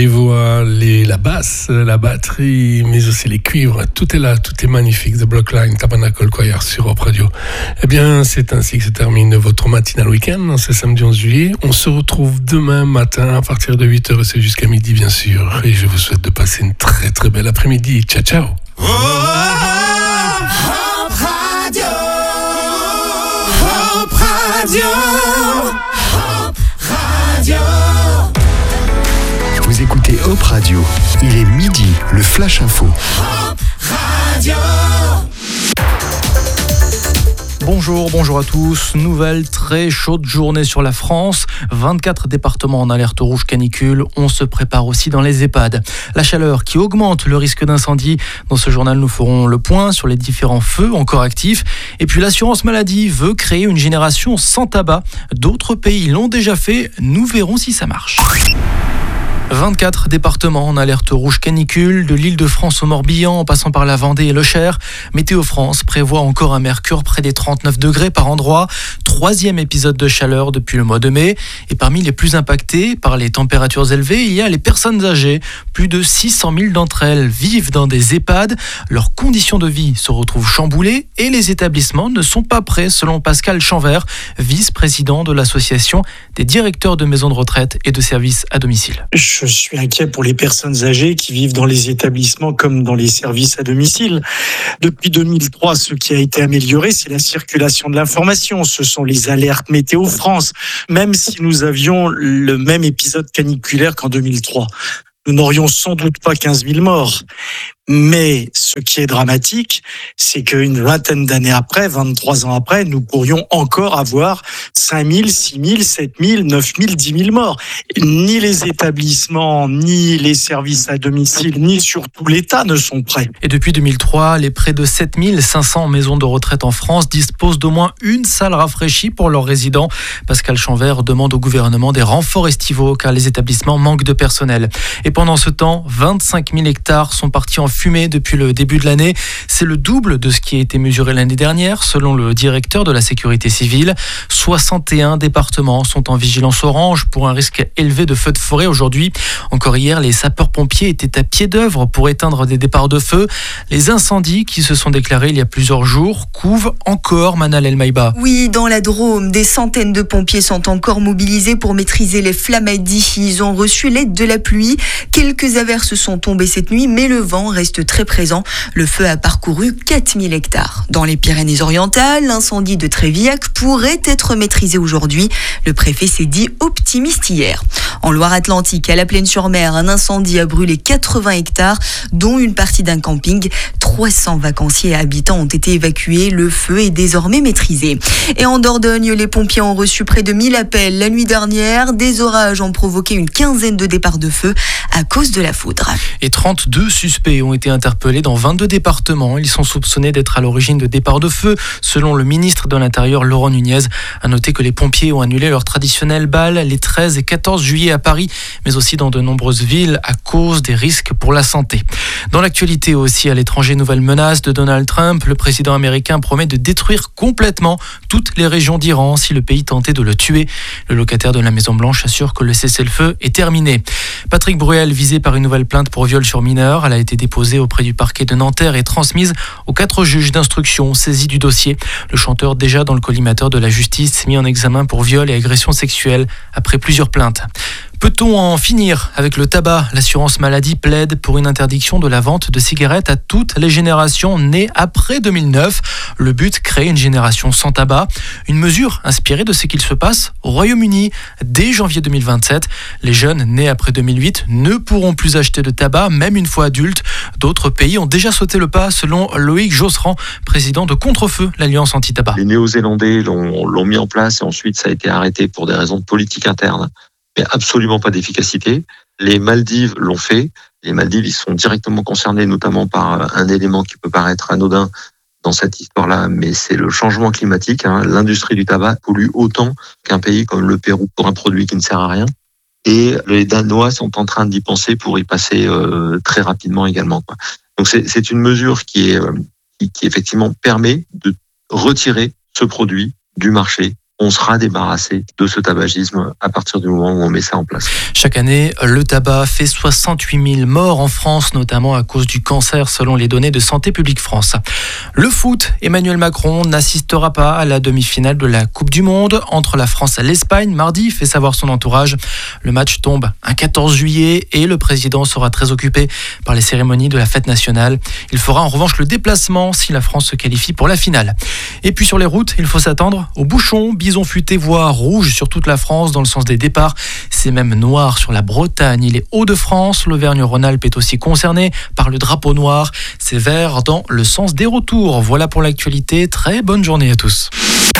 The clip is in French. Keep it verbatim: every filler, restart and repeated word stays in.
Les voix, les, la basse, la batterie, mais aussi les cuivres, tout est là, tout est magnifique. The Blockline, Tabernacle Choir sur Europe Radio. Eh bien, c'est ainsi que se termine votre matinale week-end, c'est samedi onze juillet. On se retrouve demain matin à partir de huit heures et c'est jusqu'à midi, bien sûr. Et je vous souhaite de passer une très très belle après-midi. Ciao, ciao. Oh, Hope Radio, Hope Radio, Hope Radio. Vous écoutez Hope Radio, il est midi, le Flash Info. Hope Radio. Bonjour, bonjour à tous. Nouvelle très chaude journée sur la France. vingt-quatre départements en alerte rouge canicule. On se prépare aussi dans les EHPAD. La chaleur qui augmente le risque d'incendie. Dans ce journal, nous ferons le point sur les différents feux encore actifs. Et puis l'assurance maladie veut créer une génération sans tabac. D'autres pays l'ont déjà fait. Nous verrons si ça marche. vingt-quatre départements en alerte rouge canicule, de l'Île-de-France au Morbihan en passant par la Vendée et le Cher. Météo France prévoit encore un mercure près des trente-neuf degrés par endroit. Troisième épisode de chaleur depuis le mois de mai. Et parmi les plus impactés par les températures élevées, il y a les personnes âgées. Plus de six cent mille d'entre elles vivent dans des EHPAD. Leurs conditions de vie se retrouvent chamboulées et les établissements ne sont pas prêts, selon Pascal Chanvert, vice-président de l'association des directeurs de maisons de retraite et de services à domicile. Je suis inquiet pour les personnes âgées qui vivent dans les établissements comme dans les services à domicile. Depuis deux mille trois, ce qui a été amélioré, c'est la circulation de l'information. Ce sont les alertes Météo France, même si nous avions le même épisode caniculaire qu'en deux mille trois. Nous n'aurions sans doute pas quinze mille morts. Mais ce qui est dramatique, c'est qu'une vingtaine d'années après, vingt-trois ans après, nous pourrions encore avoir cinq mille, six mille, sept mille, neuf mille, dix mille morts. Ni les établissements, ni les services à domicile, ni surtout l'État ne sont prêts. Et depuis deux mille trois, les près de sept mille cinq cents maisons de retraite en France disposent d'au moins une salle rafraîchie pour leurs résidents. Pascal Chanvert demande au gouvernement des renforts estivaux car les établissements manquent de personnel. Et pendant ce temps, vingt-cinq mille hectares sont partis en fumée depuis le début de l'année. C'est le double de ce qui a été mesuré l'année dernière, selon le directeur de la sécurité civile. soixante et un départements sont en vigilance orange pour un risque élevé de feux de forêt aujourd'hui. Encore hier, les sapeurs-pompiers étaient à pied d'œuvre pour éteindre des départs de feu. Les incendies qui se sont déclarés il y a plusieurs jours couvent encore, Manal El Maïba. Oui, dans la Drôme, des centaines de pompiers sont encore mobilisés pour maîtriser les flammadis. Ils ont reçu l'aide de la pluie. Quelques averses sont tombées cette nuit, mais le vent reste très présent. Le feu a parcouru quatre mille hectares. Dans les Pyrénées-Orientales, l'incendie de Trévillac pourrait être maîtrisé aujourd'hui. Le préfet s'est dit optimiste hier. En Loire-Atlantique, à la Plaine-sur-Mer, un incendie a brûlé quatre-vingts hectares, dont une partie d'un camping. trois cents vacanciers et habitants ont été évacués. Le feu est désormais maîtrisé. Et en Dordogne, les pompiers ont reçu près de mille appels la nuit dernière. Des orages ont provoqué une quinzaine de départs de feu à cause de la foudre. Et trente-deux suspects ont été interpellés dans vingt-deux départements. Ils sont soupçonnés d'être à l'origine de départs de feu, selon le ministre de l'Intérieur, Laurent Nunez. À noter que les pompiers ont annulé leur traditionnel bal les treize et quatorze juillet à Paris, mais aussi dans de nombreuses villes à cause des risques pour la santé. Dans l'actualité aussi, à l'étranger, nouvelle menace de Donald Trump. Le président américain promet de détruire complètement toutes les régions d'Iran si le pays tentait de le tuer. Le locataire de la Maison-Blanche assure que le cessez-le-feu est terminé. Patrick Bruel, visé par une nouvelle plainte pour viol sur mineur. Elle a été déposée auprès du parquet de Nanterre et transmise aux quatre juges d'instruction saisis du dossier. Le chanteur, déjà dans le collimateur de la justice, mis en examen pour viol et agression sexuelle après plusieurs plaintes. Peut-on en finir avec le tabac ? L'assurance maladie plaide pour une interdiction de la vente de cigarettes à toutes les générations nées après deux mille neuf. Le but, créer une génération sans tabac. Une mesure inspirée de ce qu'il se passe au Royaume-Uni. Dès janvier deux mille vingt-sept, les jeunes nés après deux mille huit ne pourront plus acheter de tabac, même une fois adultes. D'autres pays ont déjà sauté le pas, selon Loïc Josserand, président de Contre-Feu, l'Alliance anti-tabac. Les Néo-Zélandais l'ont, l'ont mis en place et ensuite ça a été arrêté pour des raisons de politique interne. Mais absolument pas d'efficacité. Les Maldives l'ont fait. Les Maldives, ils sont directement concernés, notamment par un élément qui peut paraître anodin dans cette histoire-là, mais c'est le changement climatique. Hein. L'industrie du tabac pollue autant qu'un pays comme le Pérou pour un produit qui ne sert à rien. Et les Danois sont en train d'y penser pour y passer euh, très rapidement également. Quoi. Donc c'est, c'est une mesure qui, est, euh, qui, qui effectivement permet de retirer ce produit du marché. on sera débarrassé de ce tabagisme à partir du moment où on met ça en place. Chaque année, le tabac fait soixante-huit mille morts en France, notamment à cause du cancer, selon les données de Santé publique France. Le foot, Emmanuel Macron n'assistera pas à la demi-finale de la Coupe du Monde entre la France et l'Espagne. Mardi, fait savoir son entourage. Le match tombe un quatorze juillet et le président sera très occupé par les cérémonies de la fête nationale. Il fera en revanche le déplacement si la France se qualifie pour la finale. Et puis sur les routes, il faut s'attendre aux bouchons. Bison futé voit rouge sur toute la France dans le sens des départs. C'est même noir sur la Bretagne et les Hauts-de-France. L'Auvergne-Rhône-Alpes est aussi concerné par le drapeau noir. C'est vert dans le sens des retours. Voilà pour l'actualité. Très bonne journée à tous.